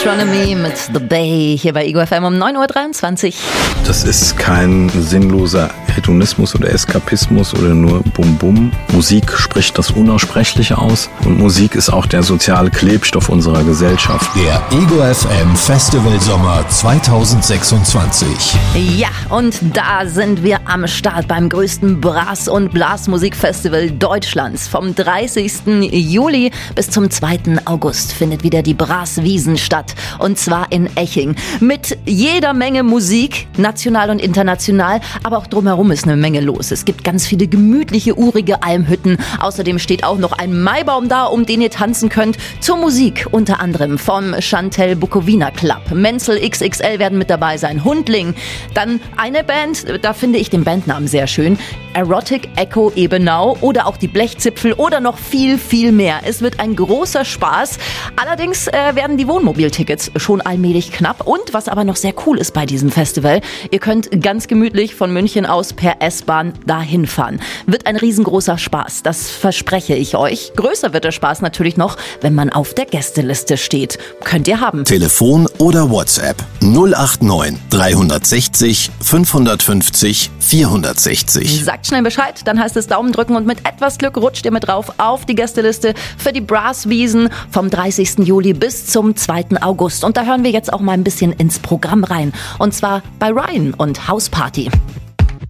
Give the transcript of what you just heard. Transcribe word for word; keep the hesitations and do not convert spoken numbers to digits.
Astronomy mit The Bay hier bei Ego F M um neun Uhr dreiundzwanzig. Das ist kein sinnloser Hedonismus oder Eskapismus oder nur Bum-Bum. Musik spricht das Unaussprechliche aus und Musik ist auch der soziale Klebstoff unserer Gesellschaft. Der Ego F M Festival Sommer zweitausendsechsundzwanzig. Ja, und da sind wir am Start beim größten Brass- und Blasmusikfestival Deutschlands. Vom dreißigsten Juli bis zum zweiten August findet wieder die Brasswiesen statt. Und zwar in Eching. Mit jeder Menge Musik, national und international, aber auch drumherum ist eine Menge los. Es gibt ganz viele gemütliche, urige Almhütten. Außerdem steht auch noch ein Maibaum da, um den ihr tanzen könnt. Zur Musik unter anderem vom Chantel Bukowina Club. Menzel X X L werden mit dabei sein. Hundling. Dann eine Band, da finde ich den Bandnamen sehr schön. Erotic Echo Ebenau oder auch die Blechzipfel oder noch viel, viel mehr. Es wird ein großer Spaß. Allerdings äh, werden die Wohnmobiltickets schon allmählich knapp. Und was aber noch sehr cool ist bei diesem Festival, ihr könnt ganz gemütlich von München aus per S-Bahn dahin fahren. Wird ein riesengroßer Spaß, das verspreche ich euch. Größer wird der Spaß natürlich noch, wenn man auf der Gästeliste steht. Könnt ihr haben. Telefon oder WhatsApp null acht neun drei sechs null fünf fünf null vier sechs null. Sagt schnell Bescheid, dann heißt es Daumen drücken und mit etwas Glück rutscht ihr mit drauf auf die Gästeliste für die Brasswiesen vom dreißigsten Juli bis zum zweiten August. Und da hören wir jetzt auch mal ein bisschen ins Programm rein. Und zwar bei Ryan und Hausparty.